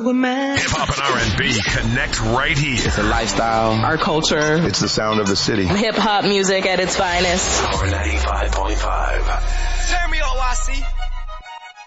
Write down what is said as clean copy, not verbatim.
with man. Hip hop and R&B connect right here. It's a lifestyle. Our culture. It's the sound of the city. Hip hop music at its finest. Power 95.5.